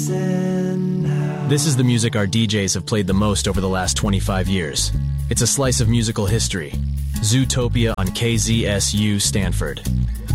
This is the music our DJs have played the most over the last 25 years. It's a slice of musical history. Zootopia on KZSU Stanford.